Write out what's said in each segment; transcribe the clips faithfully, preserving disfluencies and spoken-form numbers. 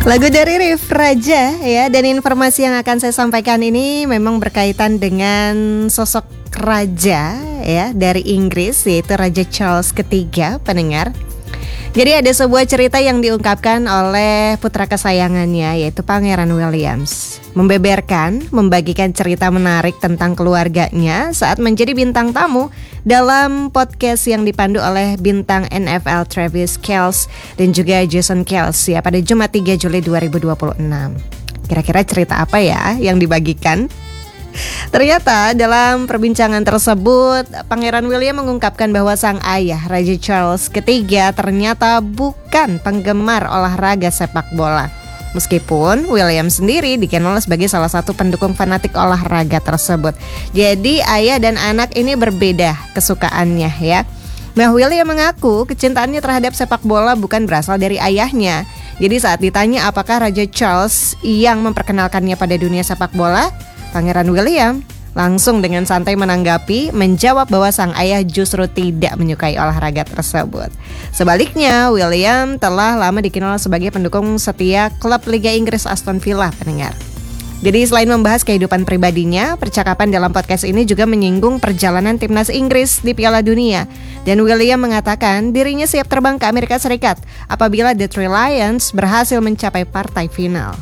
Lagu dari Riff Raja ya. Dan informasi yang akan saya sampaikan ini memang berkaitan dengan sosok raja ya dari Inggris, yaitu Raja Charles ketiga, pendengar. Jadi ada sebuah cerita yang diungkapkan oleh putra kesayangannya, yaitu Pangeran Williams, membeberkan, membagikan cerita menarik tentang keluarganya saat menjadi bintang tamu dalam podcast yang dipandu oleh bintang N F L Travis Kelce dan juga Jason Kelce ya pada Jumat tiga Juli dua ribu dua puluh enam. Kira-kira cerita apa ya yang dibagikan? Ternyata dalam perbincangan tersebut, Pangeran William mengungkapkan bahwa sang ayah, Raja Charles ketiga, ternyata bukan penggemar olahraga sepak bola. Meskipun William sendiri dikenal sebagai salah satu pendukung fanatik olahraga tersebut. Jadi ayah dan anak ini berbeda kesukaannya ya. Nah, William mengaku kecintaannya terhadap sepak bola bukan berasal dari ayahnya. Jadi saat ditanya apakah Raja Charles yang memperkenalkannya pada dunia sepak bola, Pangeran William langsung dengan santai menanggapi, menjawab bahwa sang ayah justru tidak menyukai olahraga tersebut. Sebaliknya, William telah lama dikenal sebagai pendukung setia klub Liga Inggris Aston Villa, pendengar. Jadi selain membahas kehidupan pribadinya, percakapan dalam podcast ini juga menyinggung perjalanan timnas Inggris di Piala Dunia. Dan William mengatakan dirinya siap terbang ke Amerika Serikat apabila The Three Lions berhasil mencapai partai final.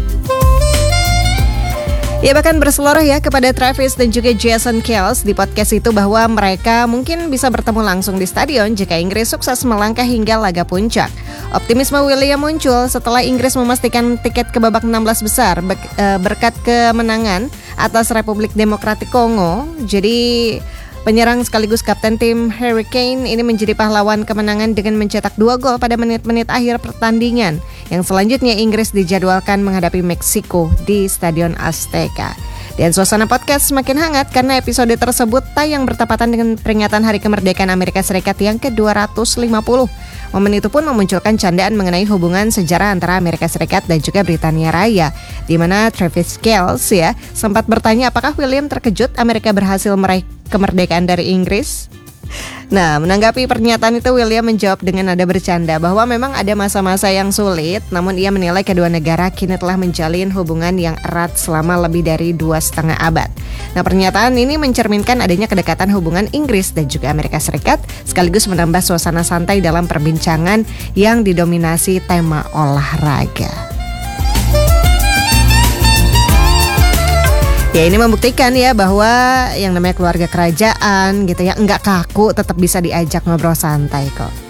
Ia bahkan berseloroh ya kepada Travis dan juga Jason Kelce di podcast itu bahwa mereka mungkin bisa bertemu langsung di stadion jika Inggris sukses melangkah hingga laga puncak. Optimisme William muncul setelah Inggris memastikan tiket ke babak enam belas besar berkat kemenangan atas Republik Demokratik Kongo. Jadi penyerang sekaligus kapten tim Harry Kane ini menjadi pahlawan kemenangan dengan mencetak dua gol pada menit-menit akhir pertandingan. Yang selanjutnya Inggris dijadwalkan menghadapi Meksiko di Stadion Azteca. Dan suasana podcast semakin hangat karena episode tersebut tayang bertepatan dengan peringatan Hari Kemerdekaan Amerika Serikat yang ke dua ratus lima puluh. Momen itu pun memunculkan candaan mengenai hubungan sejarah antara Amerika Serikat dan juga Britania Raya, di mana Travis Kelce ya sempat bertanya apakah William terkejut Amerika berhasil meraih kemerdekaan dari Inggris. Nah, menanggapi pernyataan itu William menjawab dengan nada bercanda bahwa memang ada masa-masa yang sulit, namun ia menilai kedua negara kini telah menjalin hubungan yang erat selama lebih dari dua setengah abad. Nah, pernyataan ini mencerminkan adanya kedekatan hubungan Inggris dan juga Amerika Serikat, sekaligus menambah suasana santai dalam perbincangan yang didominasi tema olahraga. Ya, ini membuktikan ya bahwa yang namanya keluarga kerajaan gitu ya, enggak kaku, tetap bisa diajak ngobrol santai kok.